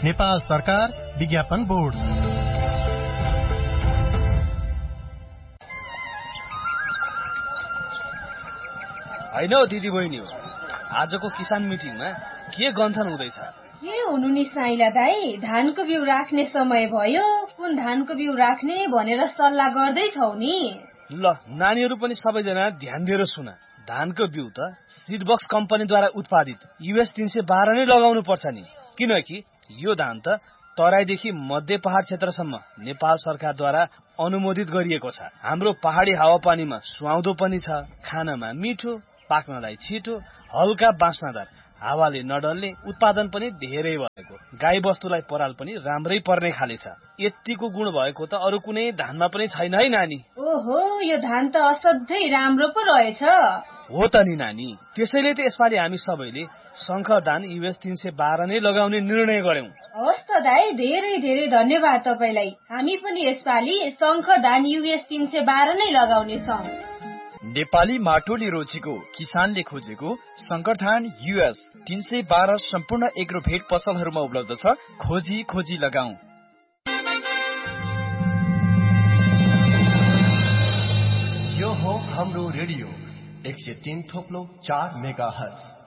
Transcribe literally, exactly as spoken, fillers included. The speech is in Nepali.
नेपाल सरकार विज्ञापन बोर्ड। हैन हौ दिदी बहिनी हो, आजको किसान मिटिङमा के गन्थन हुँदैछ? के हुनु नि साइला दाई, धानको बिउ राख्ने समय भयो, कुन धानको बिउ राख्ने भनेर सल्लाह गर्दैछौ नि। ल नानीहरू पनि सबैजना ध्यान दिएर सुन। धानको बिउ त सीडबक्स कम्पनीद्वारा उत्पादित युएस तीन सय बाह्र नै लगाउनु पर्छ नि, किनकि यो धान त तराईदेखि मध्य पहाड क्षेत्रसम्म नेपाल सरकारद्वारा अनुमोदित गरिएको छ। हाम्रो पहाडी हावापानीमा सुहाउँदो पनि छ, खानामा मिठो, पाक्नलाई छिटो, हल्का बास्नादार, हावाले नडल्ने, उत्पादन पनि धेरै भएको, गाई बस्तुलाई पराल पनि राम्रै पर्ने खाले छ। यतिको गुण भएको त अरू कुनै धानमा पनि छैन है नानी। ओहो, यो धान त असाध्यै राम्रो पो रहेछ। हो त नि नानी, त्यसैले त यसपालि हामी सबैले शंकर धान युएस तीन सय बाह्र नै लगाउने निर्णय गर्यौं। हवस् त दाई, धेरै धेरै धन्यवाद तपाईलाई। हामी पनि यसपालि शंकर धान युएस तीन सय बाह्र नै लगाउने छौं। नेपाली माटोले रोजेको, किसानले खोजेको शंकर धान युएस तीन सय बाह्र सम्पूर्ण एग्रोभेट पसलहरूमा उपलब्ध छ। खोजी खोजी लगाऊ। यो हो हाम्रो रेडियो एक सय तीन थोप्लो चार मेगा हर्ज।